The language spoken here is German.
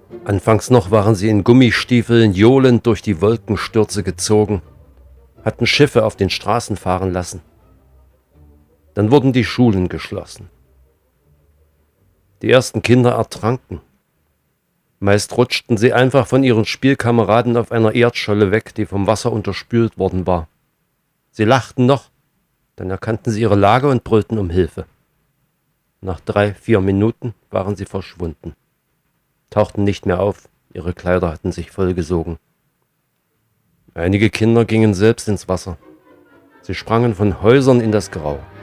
Anfangs noch waren sie in Gummistiefeln johlend durch die Wolkenstürze gezogen, hatten Schiffe auf den Straßen fahren lassen. Dann wurden die Schulen geschlossen. Die ersten Kinder ertranken. Meist rutschten sie einfach von ihren Spielkameraden auf einer Erdscholle weg, die vom Wasser unterspült worden war. Sie lachten noch, dann erkannten sie ihre Lage und brüllten um Hilfe. Nach 3-4 Minuten waren sie verschwunden, tauchten nicht mehr auf, ihre Kleider hatten sich vollgesogen. Einige Kinder gingen selbst ins Wasser. Sie sprangen von Häusern in das Grau.